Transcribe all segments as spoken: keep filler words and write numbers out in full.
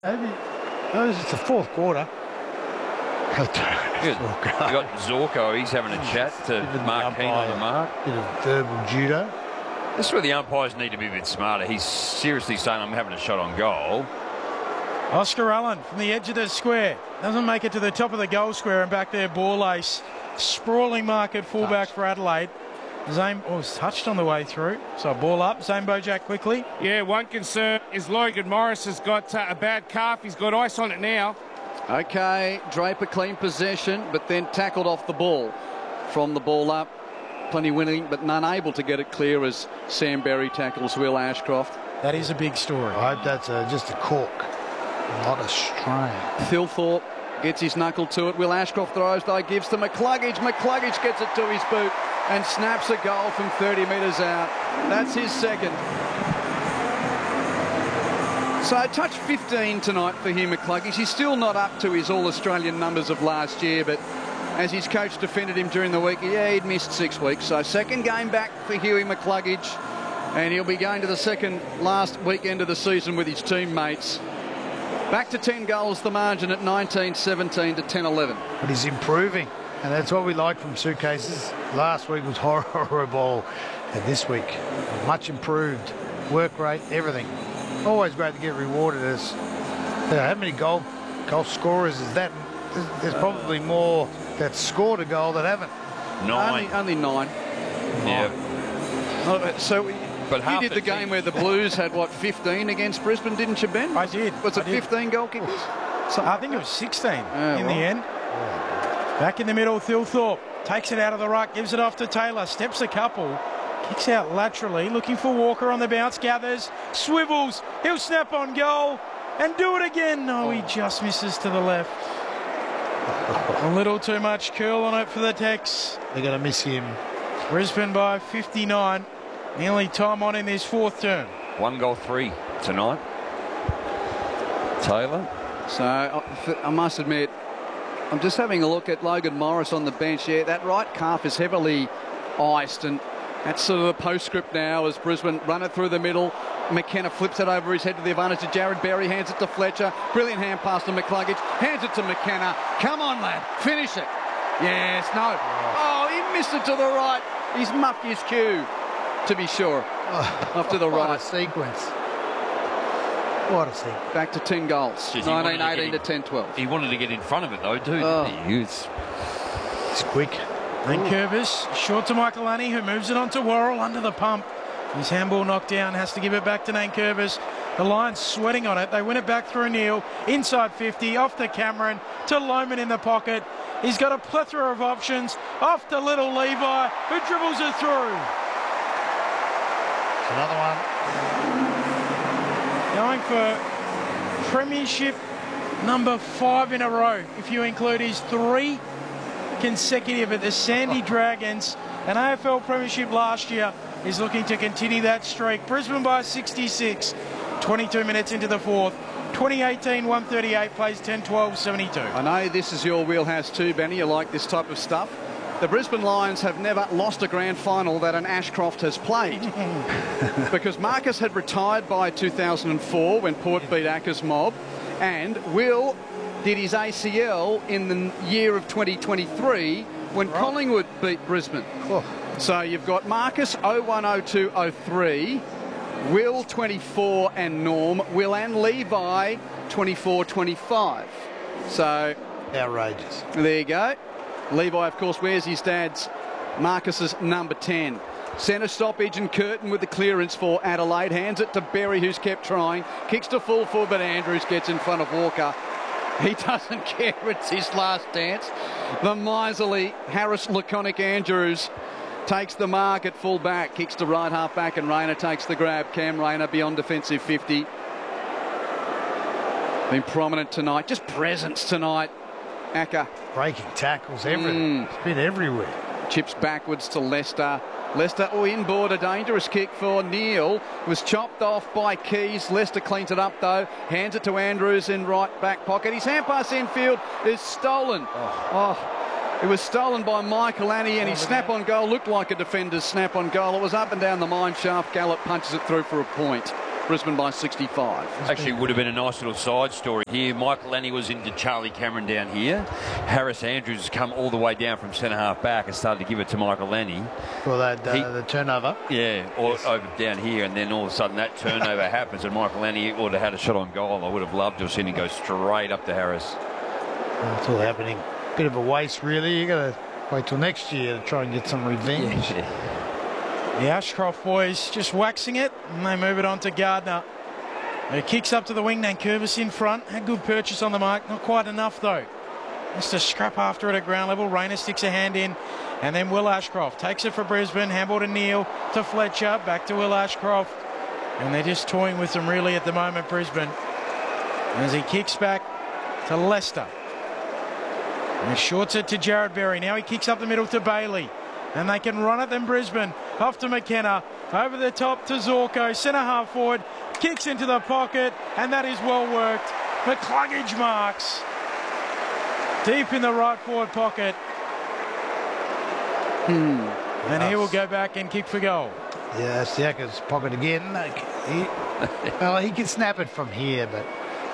Maybe. No, it's the fourth quarter. Good. You got Zorko, he's having a chat to Mark Keane on the mark. Bit of verbal judo. This is where the umpires need to be a bit smarter. He's seriously saying, I'm having a shot on goal. Oscar Allen from the edge of the square. Doesn't make it to the top of the goal square and back there, ball ace. Sprawling mark at fullback Touch. for Adelaide. Zane oh, was touched on the way through. So ball up. Zane Bojack quickly. Yeah, one concern is Logan Morris has got uh, a bad calf. He's got ice on it now. Okay, Draper clean possession, but then tackled off the ball. From the ball up, plenty winning, but unable to get it clear as Sam Berry tackles Will Ashcroft. That is a big story. I hope that's a, just a cork, not a strain. Thilthorpe gets his knuckle to it. Will Ashcroft throws, though, gives to McCluggage. McCluggage gets it to his boot and snaps a goal from thirty metres out. That's his second. So touch fifteen tonight for Hugh McCluggage. He's still not up to his All-Australian numbers of last year, but as his coach defended him during the week, yeah, he'd missed six weeks. So second game back for Hughie McCluggage, and he'll be going to the second last weekend of the season with his teammates. Back to ten goals, the margin at nineteen seventeen to ten eleven. But he's improving, and that's what we like from Suitcases. Last week was horrible, and this week, much improved. Work rate, everything. Always great to get rewarded as you know, how many goal goal scorers is that? There's, there's probably more that scored a goal that haven't. Nine. Only, only nine. Yeah. Oh, so But you did the, the game where the Blues had, what, fifteen against Brisbane, didn't you, Ben? I did. Was it I did. fifteen goal kickers? I think it was sixteen oh, in well. the end. Back in the middle, Thilthorpe takes it out of the ruck, gives it off to Taylor, steps a couple. Kicks out laterally, looking for Walker on the bounce, gathers, swivels, he'll snap on goal and do it again. No, he just misses to the left. A little too much curl on it for the Tex. They're going to miss him. Brisbane by fifty-nine. Nearly time on in this fourth turn. One goal three tonight. Taylor. So I, I must admit, I'm just having a look at Logan Morris on the bench. Yeah, that right calf is heavily iced, and that's sort of the postscript now as Brisbane run it through the middle. McKenna flips it over his head to the advantage to Jared Berry, hands it to Fletcher. Brilliant hand pass to McCluggage, hands it to McKenna. Come on, lad, finish it. Yes, no. Oh, he missed it to the right. He's muffed his cue, to be sure. Oh, Off to the what right. a sequence. What a sequence. Back to ten goals. Jeez, he wanted nineteen eighteen to to get ten twelve. He wanted to get in front of it, though, too. Oh. didn't he? It's- It's quick. Then Curvis, short to Michaelani, who moves it on to Worrell under the pump. His handball knocked down, has to give it back to Nankervis. The Lions sweating on it. They win it back through Neil. Inside fifty, off to Cameron, to Loman in the pocket. He's got a plethora of options. Off to little Levi, who dribbles it through. It's another one. Going for premiership number five in a row, if you include his three consecutive at the Sandy Dragons. An A F L premiership last year is looking to continue that streak. Brisbane by sixty-six, twenty-two minutes into the fourth. twenty eighteen one thirty-eight plays ten twelve seventy-two. I know this is your wheelhouse too, Benny. You like this type of stuff. The Brisbane Lions have never lost a grand final that an Ashcroft has played. Because Marcus had retired by two thousand four when Port beat Acca's Mob, and Will did his A C L in the year of twenty twenty-three when right. Collingwood beat Brisbane. Oh. So you've got Marcus oh one oh two oh three, Will twenty-four and Norm, Will and Levi twenty-four twenty-five. So outrageous. There you go. Levi, of course, wears his dad's Marcus's number ten. Centre stoppage and Curtin with the clearance for Adelaide. Hands it to Berry, who's kept trying. Kicks to full forward, but Andrews gets in front of Walker. He doesn't care. It's his last dance. The miserly Harris Laconic Andrews takes the mark at full back. Kicks to right half back, and Rayner takes the grab. Cam Rayner beyond defensive fifty. Been prominent tonight. Just presence tonight. Acca. Breaking tackles, everything. Mm. It's been everywhere. Chips backwards to Leicester. Leicester, oh, inboard, a dangerous kick for Neil. Was chopped off by Keys. Leicester cleans it up, though. Hands it to Andrews in right back pocket. His hand pass infield is stolen. Oh, oh it was stolen by Michael Annie, and his snap-on goal looked like a defender's snap-on goal. It was up and down the mine shaft. Gallup punches it through for a point. Brisbane by sixty-five. Actually, would have been a nice little side story here. Michael Lenny was into Charlie Cameron down here. Harris Andrews has come all the way down from centre half back and started to give it to Michael Lenny. Well, that uh, He- the turnover. Yeah, or Yes. over down here, and then all of a sudden that turnover happens, and Michael Lenny would have had a shot on goal. I would have loved to have seen him go straight up to Harris. It's all happening. Bit of a waste, really. You got to wait till next year to try and get some revenge. The Ashcroft boys just waxing it, and they move it on to Gardner. He kicks up to the wing, Nankervis in front. Had good purchase on the mark, not quite enough though. Has to scrap after it at ground level. Rayner sticks a hand in, and then Will Ashcroft takes it for Brisbane. Handball to Neil, to Fletcher, back to Will Ashcroft. And they're just toying with them really at the moment, Brisbane. As he kicks back to Lester. And shorts it to Jared Berry. Now he kicks up the middle to Bailey. And they can run it then Brisbane. Off to McKenna. Over the top to Zorko. Centre half forward. Kicks into the pocket. And that is well worked. McCluggage marks. Deep in the right forward pocket. Hmm. And he will go back and kick for goal. Yeah, Siaka's pocket again. Like, He, well, he can snap it from here, but...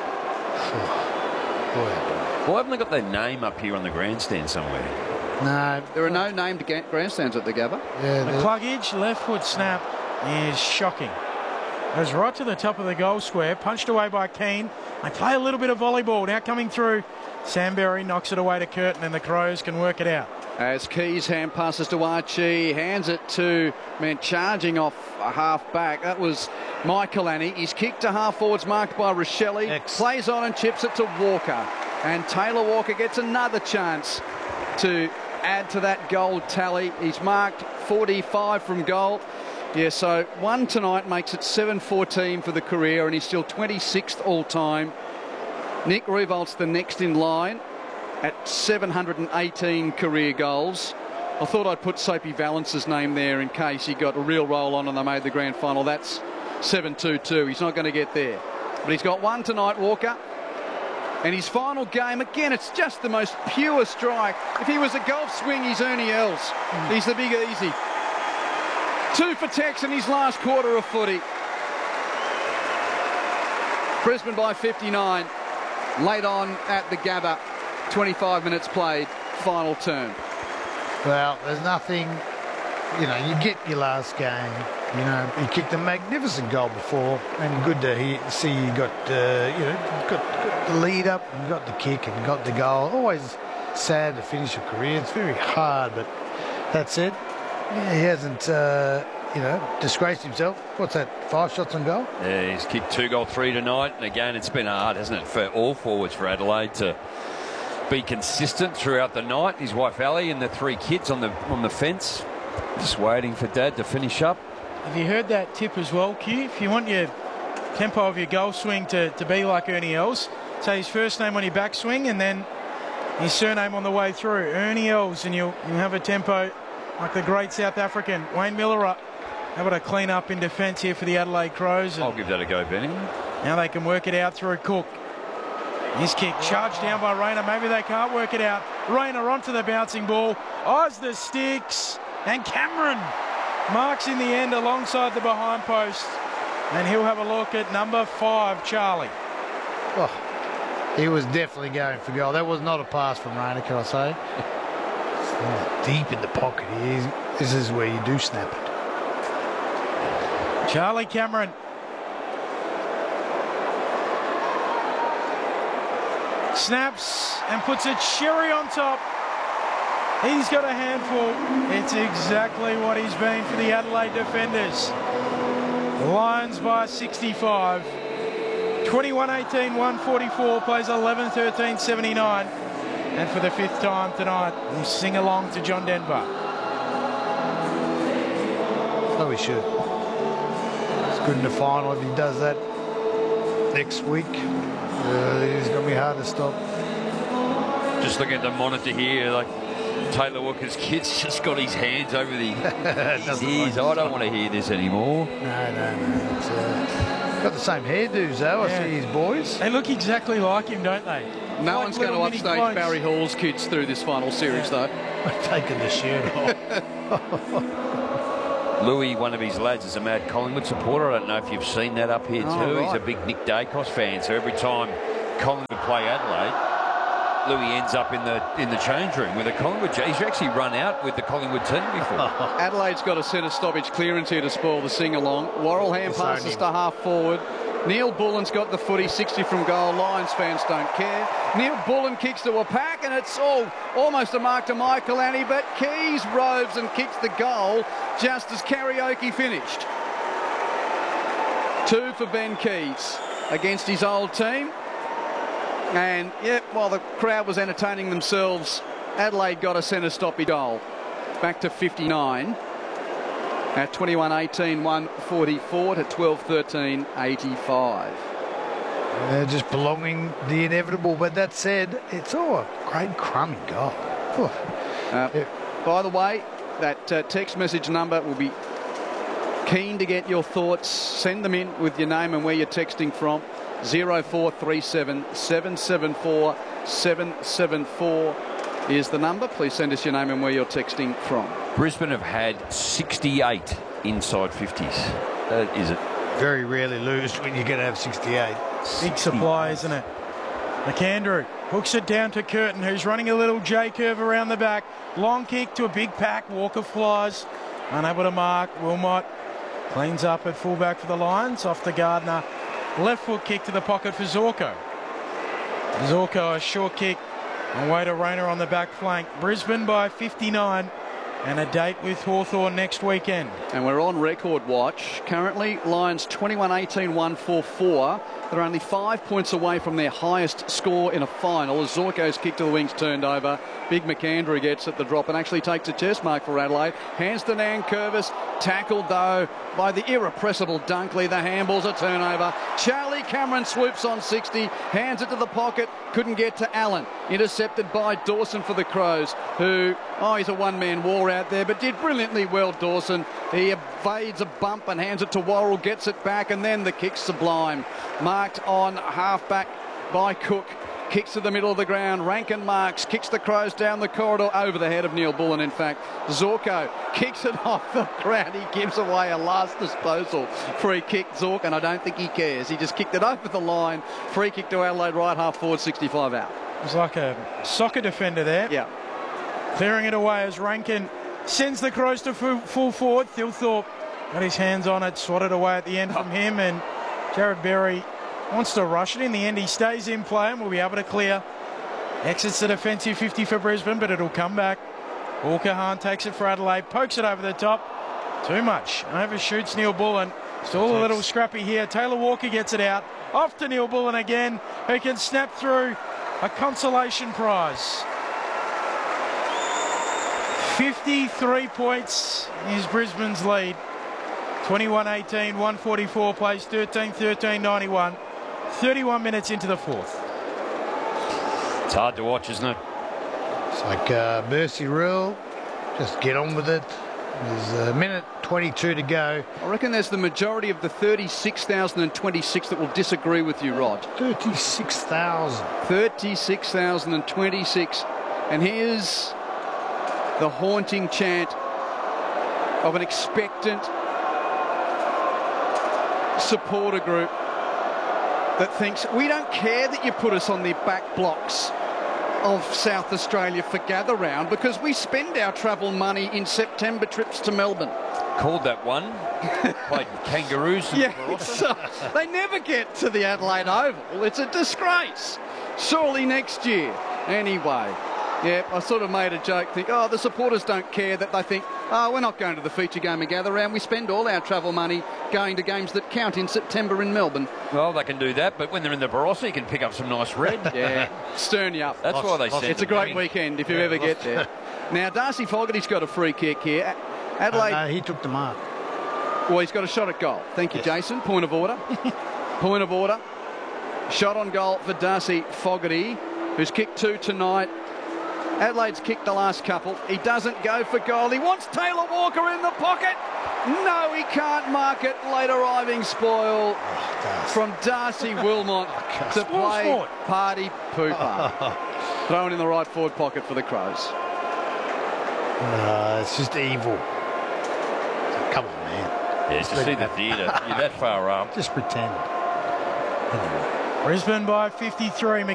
Oh, Why haven't they got their name up here on the grandstand somewhere? no. There are no named ga- grandstands at the Gabba. Yeah, the- McCluggage, left foot snap is shocking. Goes right to the top of the goal square, punched away by Keane. They play a little bit of volleyball now coming through. Sam Berry knocks it away to Curtin, and the Crows can work it out. As Keys hand passes to Archie, hands it to, man, charging off a half back. That was Michaelani. He's kicked to half forwards, marked by Rochelle. X. Plays on and chips it to Walker. And Taylor Walker gets another chance to add to that goal tally. He's marked forty-five from goal. Yeah, so one tonight makes it seven fourteen for the career, and he's still twenty-sixth all time. Nick Revolt's the next in line at seven hundred eighteen career goals. I thought I'd put Soapy Valence's name there in case he got a real roll on and they made the grand final. That's seven two two. He's not going to get there. But he's got one tonight, Walker. And his final game, again, it's just the most pure strike. If he was a golf swing, he's Ernie Els. He's the big easy. Two for Tex in his last quarter of footy. Brisbane by fifty-nine. Late on at the Gabba. twenty-five minutes played. Final term. Well, there's nothing, you know, you get your last game. You know, you kicked a magnificent goal before, and good to hear, see you got, uh, you know, got, got the lead up, and got the kick, and got the goal. Always sad to finish your career. It's very hard, but that's it. Yeah, he hasn't, uh, you know, disgraced himself. What's that, five shots on goal? Yeah, he's kicked two goal three tonight, and again, it's been hard, hasn't it, for all forwards for Adelaide to be consistent throughout the night. His wife Ali and the three kids on the on the fence, just waiting for Dad to finish up. Have you heard that tip as well, Q? If you want your tempo of your goal swing to, to be like Ernie Els, say his first name on your backswing and then his surname on the way through. Ernie Els, and you'll, you'll have a tempo like the great South African. Wayne Miller able to clean up in defence here for the Adelaide Crows. And I'll give that a go, Benny. now they can work it out through Cook. His kick charged down by Rayner. Maybe they can't work it out. Rayner onto the bouncing ball. Eyes the sticks. And Cameron marks in the end alongside the behind post. And he'll have a look at number five, Charlie. Oh, he was definitely going for goal. That was not a pass from Rayner, can I say? It's deep in the pocket. He is, this is where you do snap it. Charlie Cameron. Snaps and puts a cherry on top. He's got a handful. It's exactly what he's been for the Adelaide defenders. Lions by sixty-five. twenty-one eighteen, one forty-four, plays eleven thirteen seventy-nine. And for the fifth time tonight, we sing along to John Denver. So he should. It's good in the final if he does that next week. Uh, it's going to be hard to stop. Just looking at the monitor here, like Taylor Walker's kid's just got his hands over the his ears. I don't want to hear this anymore. No, no, no. It's, uh, got the same hairdos though. I Yeah. see his boys. They look exactly like him, don't they? No Like one's going to little mini upstage clones. Barry Hall's kids through this final series, though. Taking the shirt off. Louis, one of his lads, is a mad Collingwood supporter. I don't know if you've seen that up here too. Oh, right. He's a big Nick Dacos fan, so every time Collingwood play Adelaide, Louis ends up in the in the change room with a Collingwood. He's actually run out with the Collingwood team before. Adelaide's got a centre stoppage clearance here to spoil the sing-along. Warrelham passes to half forward. Neil Bullen's got the footy, sixty from goal. Lions fans don't care. Neil Bullen kicks to a pack, and it's all almost a mark to Michael Annie, but Keys roves and kicks the goal just as Karaoke finished. Two for Ben Keys against his old team. And, yeah, while the crowd was entertaining themselves, Adelaide got a centre stoppage goal. Back to fifty-nine. At twenty-one eighteen, one forty-four to twelve thirteen, eighty-five. They're just belonging the inevitable, but that said, it's all a great crummy goal. Uh, Yeah. By the way, that uh, text message number will be keen to get your thoughts. Send them in with your name and where you're texting from. zero four three seven, seven seven four, seven seven four is the number. Please send us your name and where you're texting from. Brisbane have had sixty-eight inside fifties. That is it. Very rarely lose when you're going to have sixty-eight. Big supply, isn't it? McAndrew hooks it down to Curtin, who's running a little J-curve around the back. Long kick to a big pack. Walker flies. Unable to mark. Wilmot cleans up at fullback for the Lions. Off to Gardner. Left foot kick to the pocket for Zorko. Zorko, a short kick. And way to Rayner on the back flank. Brisbane by fifty-nine. And a date with Hawthorn next weekend. And we're on record watch. Currently, Lions twenty-one eighteen, one forty-four. They're only five points away from their highest score in a final as Zorko's kick to the wings turned over. Big McAndrew gets at the drop and actually takes a chest mark for Adelaide. Hands to Nankervis. Tackled, though, by the irrepressible Dunkley. The handball's a turnover. Charlie Cameron swoops on sixty. Hands it to the pocket. Couldn't get to Allen. Intercepted by Dawson for the Crows, who, oh, he's a one-man war out there, but did brilliantly well, Dawson. He evades a bump and hands it to Worrell, gets it back, and then the kick's sublime. Marked on halfback by Cook. Kicks to the middle of the ground. Rankin marks. Kicks the Crows down the corridor over the head of Neil Bullen, in fact. Zorko kicks it off the ground. He gives away a last disposal. Free kick, Zork, and I don't think he cares. He just kicked it over the line. Free kick to Adelaide right half forward, sixty-five out. It was like a soccer defender there. Yeah. Clearing it away as Rankin sends the Crows to full, full forward. Thilthorpe got his hands on it, swatted away at the end from him, and Jared Berry wants to rush it. In the end, he stays in play and will be able to clear. Exits the defensive fifty for Brisbane, but it'll come back. Walker Hahn takes it for Adelaide, pokes it over the top. Too much. Overshoots Neil Bullen. Still a little scrappy here. Taylor Walker gets it out. Off to Neil Bullen again, who can snap through a consolation prize. fifty-three points is Brisbane's lead. twenty-one eighteen, one forty-four plays thirteen thirteen ninety-one. thirty-one minutes into the fourth. It's hard to watch, isn't it? It's like uh, Mercy Rule. Just get on with it. There's a minute twenty-two to go. I reckon there's the majority of the thirty-six thousand twenty-six that will disagree with you, Rod. thirty-six thousand. thirty-six thousand twenty-six. And here's the haunting chant of an expectant supporter group that thinks, we don't care that you put us on the back blocks of South Australia for gather round because we spend our travel money in September trips to Melbourne. Called that one. Played Kangaroos. Yeah, it's, uh, they never get to the Adelaide Oval. It's a disgrace. Surely next year. Anyway, yeah, I sort of made a joke, think, oh, the supporters don't care, that they think, oh, we're not going to the feature game and gather round. We spend all our travel money going to games that count in September in Melbourne. Well, they can do that, but when they're in the Barossa, you can pick up some nice red. Yeah, stern you up. That's Lost- why they lost- send It's a them great in. weekend if you Yeah, ever get lost- there. Now, Darcy Fogarty's got a free kick here. A- Adelaide, Uh, no, he took the mark. well, he's got a shot at goal. Thank you, Yes. Jason. Point of order. Point of order. Shot on goal for Darcy Fogarty, who's kicked two tonight. Adelaide's kicked the last couple. He doesn't go for goal. He wants Taylor Walker in the pocket. No, he can't mark it. Late arriving spoil from Darcy Wilmot to play Sport. party pooper. Thrown in the right forward pocket for the Crows. Uh, it's just evil. It's a Come on, man. Yeah, to see the theatre. You're that far up. Just pretend. Anyway. Brisbane by fifty-three.